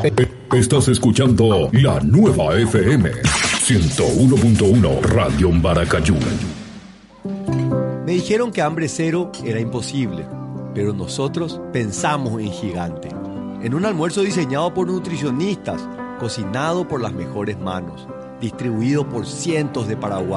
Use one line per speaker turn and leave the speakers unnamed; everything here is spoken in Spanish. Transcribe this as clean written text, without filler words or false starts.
Estás escuchando la nueva FM 101.1 Radio Maracayú.
Me dijeron que hambre cero era imposible, pero nosotros pensamos en gigante. En un almuerzo diseñado por nutricionistas, cocinado por las mejores manos, distribuido por cientos de paraguayos.